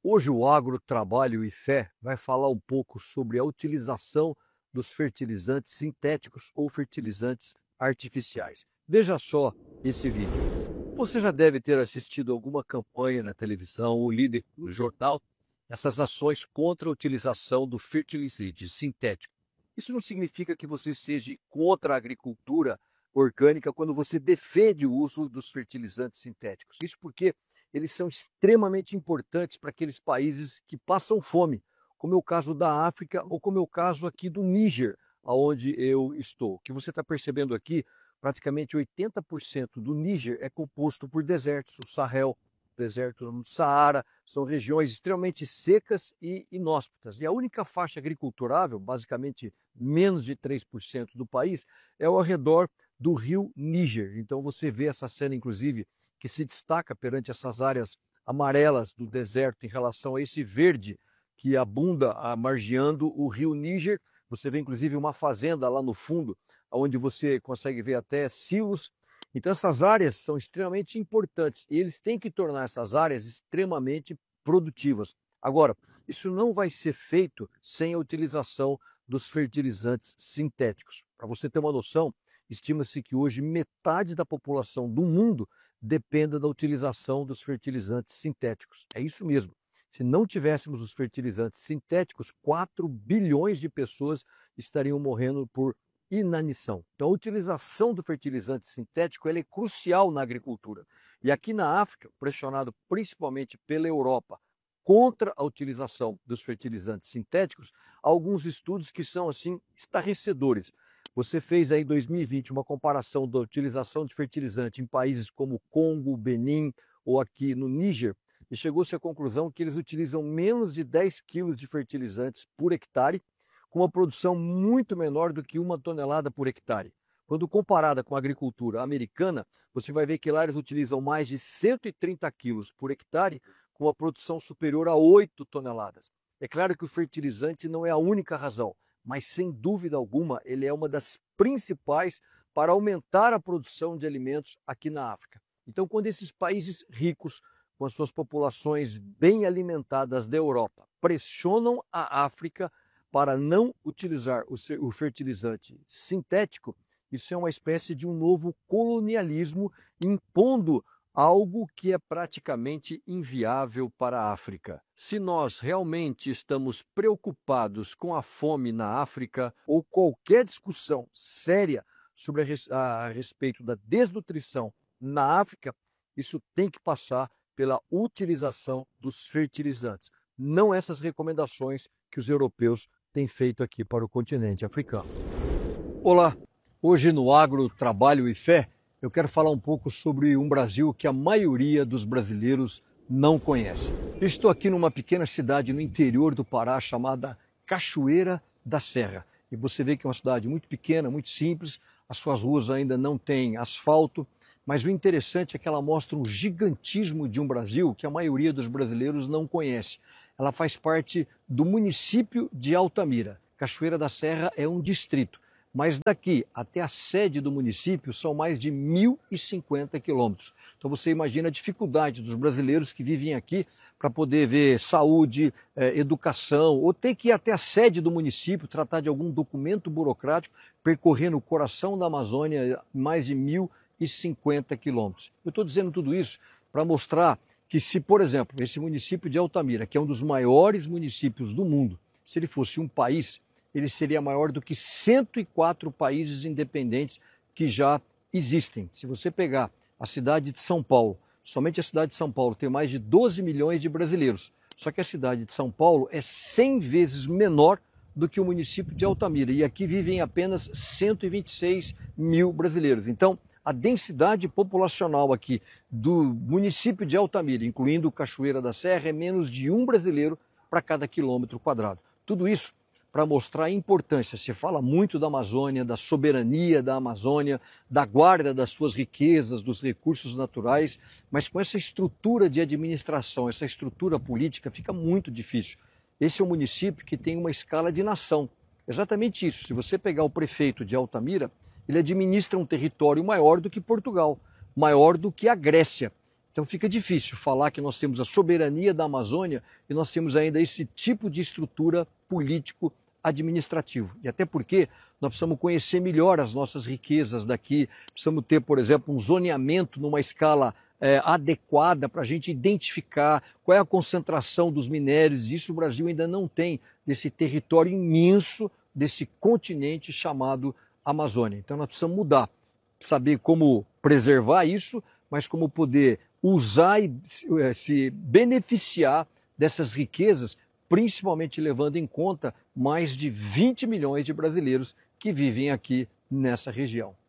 Hoje o Agro, Trabalho e Fé vai falar um pouco sobre a utilização dos fertilizantes sintéticos ou fertilizantes artificiais. Veja só esse vídeo. Você já deve ter assistido alguma campanha na televisão ou lido no jornal essas ações contra a utilização do fertilizante sintético. Isso não significa que você seja contra a agricultura orgânica quando você defende o uso dos fertilizantes sintéticos. Isso porque eles são extremamente importantes para aqueles países que passam fome, como é o caso da África ou como é o caso aqui do Níger, aonde eu estou. O que você está percebendo aqui, praticamente 80% do Níger é composto por desertos, o Sahel, o deserto do Saara, são regiões extremamente secas e inóspitas. E a única faixa agriculturável, basicamente menos de 3% do país, é ao redor do rio Níger. Então você vê essa cena, inclusive, que se destaca perante essas áreas amarelas do deserto em relação a esse verde que abunda margeando o rio Níger. Você vê inclusive uma fazenda lá no fundo, onde você consegue ver até silos. Então essas áreas são extremamente importantes e eles têm que tornar essas áreas extremamente produtivas. Agora, isso não vai ser feito sem a utilização dos fertilizantes sintéticos. Para você ter uma noção, estima-se que hoje metade da população do mundo dependa da utilização dos fertilizantes sintéticos. É isso mesmo. Se não tivéssemos os fertilizantes sintéticos, 4 bilhões de pessoas estariam morrendo por inanição. Então, a utilização do fertilizante sintético é crucial na agricultura. E aqui na África, pressionado principalmente pela Europa contra a utilização dos fertilizantes sintéticos, há alguns estudos que são assim estarrecedores. Você fez aí em 2020 uma comparação da utilização de fertilizante em países como Congo, Benin ou aqui no Níger e chegou-se à conclusão que eles utilizam menos de 10 quilos de fertilizantes por hectare, com uma produção muito menor do que 1 tonelada por hectare. Quando comparada com a agricultura americana, você vai ver que lá eles utilizam mais de 130 quilos por hectare, com uma produção superior a 8 toneladas. É claro que o fertilizante não é a única razão, mas sem dúvida alguma ele é uma das principais para aumentar a produção de alimentos aqui na África. Então, quando esses países ricos, com as suas populações bem alimentadas da Europa, pressionam a África para não utilizar o fertilizante sintético, isso é uma espécie de um novo colonialismo impondo algo que é praticamente inviável para a África. Se nós realmente estamos preocupados com a fome na África ou qualquer discussão séria sobre a respeito da desnutrição na África, isso tem que passar pela utilização dos fertilizantes, não essas recomendações que os europeus têm feito aqui para o continente africano. Olá, hoje no Agro, Trabalho e Fé, eu quero falar um pouco sobre um Brasil que a maioria dos brasileiros não conhece. Eu estou aqui numa pequena cidade no interior do Pará chamada Cachoeira da Serra. E você vê que é uma cidade muito pequena, muito simples, as suas ruas ainda não têm asfalto, mas o interessante é que ela mostra um gigantismo de um Brasil que a maioria dos brasileiros não conhece. Ela faz parte do município de Altamira. Cachoeira da Serra é um distrito. Mas daqui até a sede do município são mais de 1.050 quilômetros. Então você imagina a dificuldade dos brasileiros que vivem aqui para poder ver saúde, educação, ou ter que ir até a sede do município, tratar de algum documento burocrático, percorrendo o coração da Amazônia, mais de 1.050 quilômetros. Eu estou dizendo tudo isso para mostrar que se, por exemplo, esse município de Altamira, que é um dos maiores municípios do mundo, se ele fosse um país, ele seria maior do que 104 países independentes que já existem. Se você pegar a cidade de São Paulo, somente a cidade de São Paulo tem mais de 12 milhões de brasileiros. Só que a cidade de São Paulo é 100 vezes menor do que o município de Altamira. E aqui vivem apenas 126 mil brasileiros. Então, a densidade populacional aqui do município de Altamira, incluindo Cachoeira da Serra, é menos de um brasileiro para cada quilômetro quadrado. Tudo isso para mostrar a importância. Se fala muito da Amazônia, da soberania da Amazônia, da guarda das suas riquezas, dos recursos naturais, mas com essa estrutura de administração, essa estrutura política, fica muito difícil. Esse é um município que tem uma escala de nação. Exatamente isso. Se você pegar o prefeito de Altamira, ele administra um território maior do que Portugal, maior do que a Grécia. Então fica difícil falar que nós temos a soberania da Amazônia e nós temos ainda esse tipo de estrutura político-administrativo. E até porque nós precisamos conhecer melhor as nossas riquezas daqui, precisamos ter, por exemplo, um zoneamento numa escala adequada para a gente identificar qual é a concentração dos minérios. Isso o Brasil ainda não tem, desse território imenso, desse continente chamado Amazônia. Então nós precisamos mudar, saber como preservar isso, mas como poder usar e se beneficiar dessas riquezas, principalmente levando em conta mais de 20 milhões de brasileiros que vivem aqui nessa região.